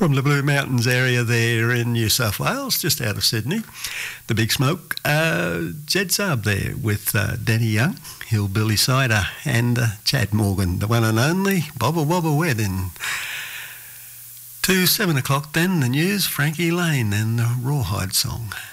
From the Blue Mountains area there in New South Wales, just out of Sydney. The Big Smoke, Jed Sub there with Danny Young, Hillbilly Cider, and Chad Morgan, the one and only Bobba Wobba Wedding. To 7 o'clock then, the news, Frankie Lane and the Rawhide Song.